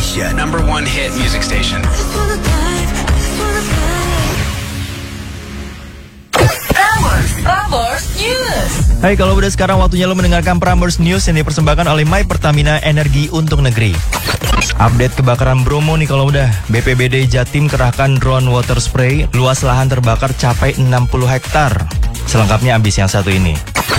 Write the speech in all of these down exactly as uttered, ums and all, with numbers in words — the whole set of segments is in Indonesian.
Indonesia number one hit music station. Prambors, Prambors News. Hai, kalau udah sekarang waktunya lo mendengarkan Prambors News yang dipersembahkan oleh My Pertamina, energi untuk negeri. Update kebakaran Bromo nih kalau udah. B P B D Jatim kerahkan drone water spray, luas lahan terbakar capai enam puluh hektar. Selengkapnya abis yang satu ini.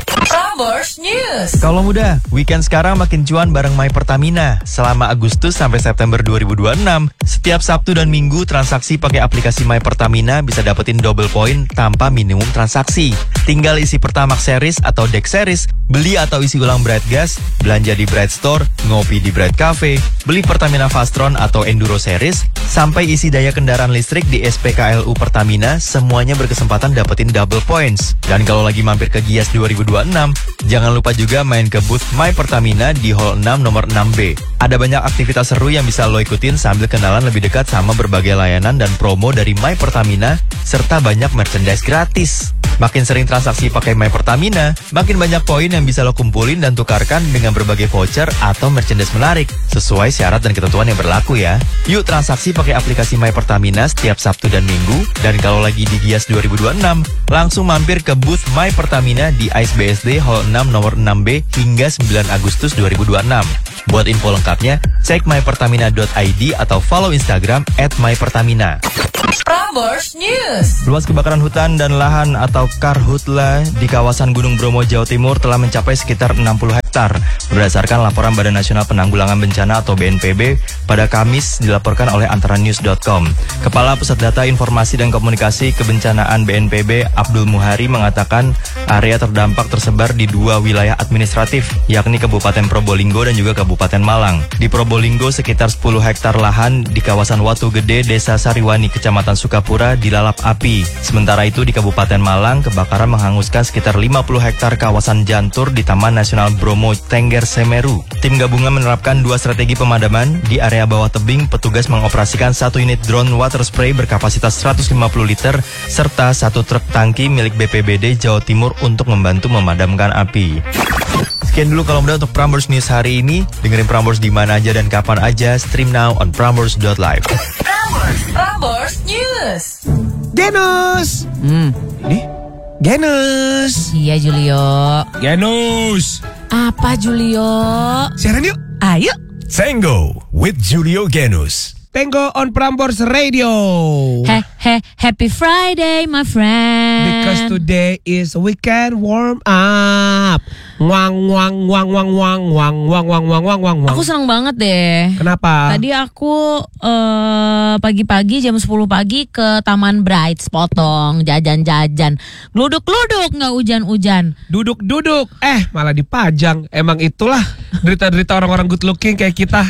Prambors News. Kalau muda, weekend sekarang makin cuan bareng My Pertamina. Selama Agustus sampai September dua ribu dua puluh enam, setiap Sabtu dan Minggu transaksi pakai aplikasi My Pertamina bisa dapetin double point tanpa minimum transaksi. Tinggal isi Pertamax Series atau Dex Series, beli atau isi ulang Bright Gas, belanja di Bright Store, ngopi di Bright Cafe, beli Pertamina Fastron atau Enduro Series, sampai isi daya kendaraan listrik di S P K L U Pertamina, semuanya berkesempatan dapetin double points. Dan kalau lagi mampir ke Gias dua ribu dua puluh enam, jangan lupa juga main ke booth My Pertamina di Hall enam nomor enam B. Ada banyak aktivitas seru yang bisa lo ikutin sambil kenalan lebih dekat sama berbagai layanan dan promo dari My Pertamina, serta banyak merchandise gratis. Makin sering transaksi pakai My Pertamina, makin banyak poin yang bisa lo kumpulin dan tukarkan dengan berbagai voucher atau merchandise menarik, sesuai syarat dan ketentuan yang berlaku ya. Yuk transaksi pakai aplikasi My Pertamina setiap Sabtu dan Minggu, dan kalau lagi di Gias dua ribu dua puluh enam, langsung mampir ke booth My Pertamina di I C E B S D Hall enam nomor enam B hingga sembilan Agustus dua ribu dua puluh enam. Buat info lengkapnya, cek my pertamina dot i d atau follow Instagram at my pertamina. Prambors News. Luas kebakaran hutan dan lahan atau Karhutla di kawasan Gunung Bromo, Jawa Timur telah mencapai sekitar enam puluh hektar. Berdasarkan laporan Badan Nasional Penanggulangan Bencana atau B N P B pada Kamis dilaporkan oleh antara news dot com. Kepala Pusat Data Informasi dan Komunikasi Kebencanaan B N P B Abdul Muhari mengatakan area terdampak tersebar di dua wilayah administratif, yakni Kabupaten Probolinggo dan juga Kabupaten Malang. Di Probolinggo sekitar sepuluh hektar lahan di kawasan Watu Gede, Desa Sariwani, Kecamatan Sukapura dilalap api. Sementara itu di Kabupaten Malang, kebakaran menghanguskan sekitar lima puluh hektar kawasan jantur di Taman Nasional Bromo Tengger Semeru. Tim gabungan menerapkan dua strategi pemadaman. Di area bawah tebing, petugas mengoperasikan satu unit drone water spray berkapasitas seratus lima puluh liter serta satu truk tangki milik B P B D Jawa Timur untuk membantu memadamkan api. Sekian dulu kalau mudah untuk Prambors News hari ini. Dengerin Prambors di mana aja dan kapan aja. Stream now on prambors dot live. Prambors, Prambors News. Genus. Hmm. Nih, Genus. Iya Julio. Genus. Apa Julio? Siaran yuk. Ayo. Tango with Julio Genus. Tango on Prambors Radio. He he happy Friday my friend. Because today is weekend warm up. Wang wang wang wang wang wang wang wang wang wang wang. Aku senang banget deh. Kenapa? Tadi aku uh, pagi-pagi jam sepuluh pagi ke Taman Bright Potong, jajan-jajan. Gluduk-gluduk nggak hujan-hujan. Duduk-duduk. Eh, malah dipajang. Emang itulah derita-derita orang-orang good looking kayak kita.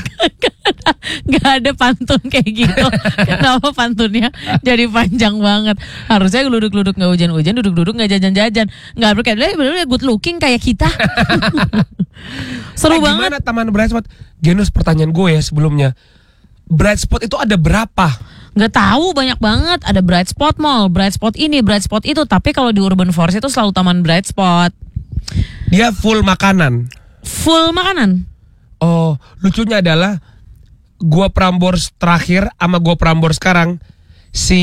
Gak ada pantun kayak gitu. Kenapa pantunnya jadi panjang banget? Harusnya geluduk-geluduk gak hujan-hujan, duduk-duduk gak jajan-jajan. Gak berkaitan, bener-bener good looking kayak kita. Seru eh, banget. Gimana Taman Bright Spot? Genus, pertanyaan gue ya sebelumnya. Bright Spot itu ada berapa? Gak tahu, banyak banget. Ada Bright Spot Mall, Bright Spot ini, Bright Spot itu. Tapi kalau di Urban Forest itu selalu Taman Bright Spot. Dia full makanan. Full makanan. Oh, lucunya adalah gua Prambors terakhir sama gua Prambors sekarang si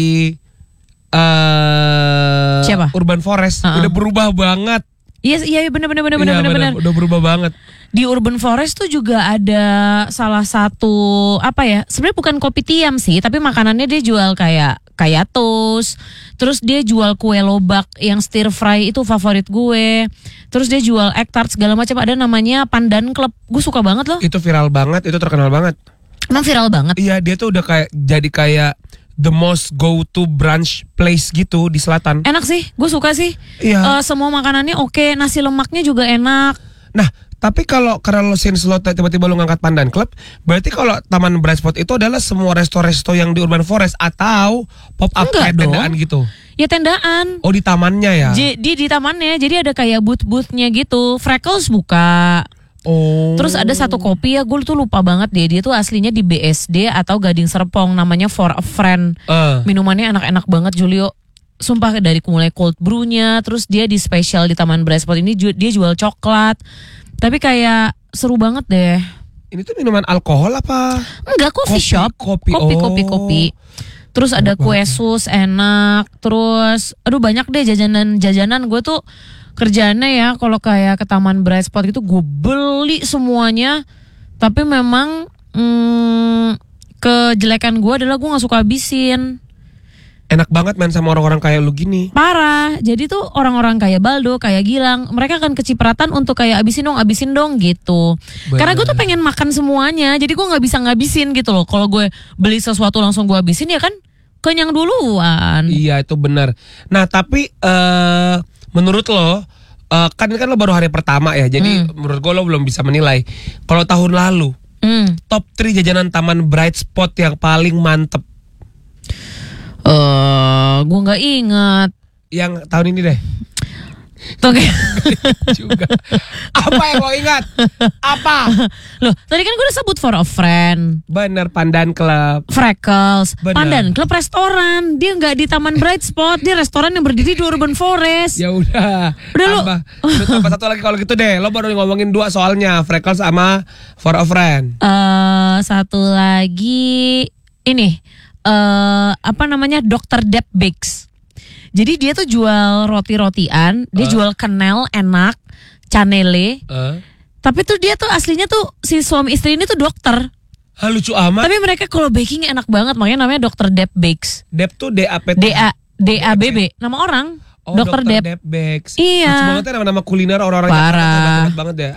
uh, siapa? Urban Forest uh-uh. udah berubah banget. Yes, iya benar benar benar Iya, benar benar. Udah berubah banget. Di Urban Forest tuh juga ada salah satu apa ya? Sebenarnya bukan kopi tiam sih, tapi makanannya dia jual kayak kayak toast. Terus dia jual kue lobak yang stir fry, itu favorit gue. Terus dia jual egg tart segala macam, ada namanya Pandan Club. Gue suka banget loh. Itu viral banget, itu terkenal banget. Emang viral banget? Iya, dia tuh udah kayak jadi kayak the most go to brunch place gitu di selatan. Enak sih, gue suka sih. Iya. Uh, semua makanannya oke, nasi lemaknya juga enak. Nah, tapi kalau karena lo since lo tiba-tiba lo ngangkat Pandan Club, berarti kalau Taman Bright Spot itu adalah semua resto-resto yang di Urban Forest atau pop up Enggak kayak dong. tendaan gitu. Ya tendaan. Oh, di tamannya ya. J- di di tamannya, jadi ada kayak booth-boothnya gitu. Freckles buka. Oh. Terus ada satu kopi ya, gue tuh lupa banget deh. Dia tuh aslinya di B S D atau Gading Serpong, namanya For a Friend. Uh. Minumannya enak-enak banget Julio. Sumpah, dari mulai cold brew-nya, terus dia di spesial di Taman Bright Spot ini ju- dia jual coklat. Tapi kayak seru banget deh. Ini tuh minuman alkohol apa? Enggak, coffee Kopi, shop. kopi. kopi, Oh. kopi, kopi. Terus ada kue sus enak. Terus aduh banyak deh jajanan-jajanan. Gue tuh kerjaannya ya kalau kayak ke Taman Bright Spot gitu gue beli semuanya. Tapi memang hmm, kejelekan gue adalah gue gak suka habisin. Enak banget main sama orang-orang kayak lu gini. Parah. Jadi tuh orang-orang kayak Baldo, kayak Gilang, mereka akan kecipratan untuk kayak abisin dong, abisin dong gitu. Bener. Karena gue tuh pengen makan semuanya. Jadi gue nggak bisa ngabisin gitu loh. Kalau gue beli sesuatu langsung gue habisin ya kan kenyang duluan. Iya itu benar. Nah tapi eh menurut lo eh, kan ini kan lo baru hari pertama ya. Jadi menurut gue lo belum bisa menilai. Kalau tahun lalu Hmm. top tiga jajanan Taman Bright Spot yang paling mantep Eh, gue nggak ingat. yang tahun ini deh. Tuh kayak Juga. Apa yang lo ingat? Apa? loh, tadi kan gue udah sebut For a Friend, Bener Pandan Club. Freckles, Benar. Pandan Club restoran. Dia nggak di Taman Bright Spot, dia restoran yang berdiri di Urban Forest. Ya udah. Udah lu. tambah, udah tambah satu lagi kalau gitu deh. Lo baru ngomongin dua soalnya, Freckles sama For a Friend. Eh, satu lagi ini eh apa namanya dokter Deb Bakes. Jadi dia tuh jual roti-rotian, dia Eh. jual kenel enak, canele. Eh? Tapi tuh dia tuh aslinya tuh si suami istri ini tuh dokter. Hah, lucu amat. Tapi mereka kalau baking enak banget, makanya namanya dokter Deb Bakes. Dep tuh D A P T. D A D A B B, nama orang. Oh, dokter Deb. Dep Bakes. Iya. Lucu banget ya nama-nama kuliner orang-orang Parah. Jakarta, hebat banget ya.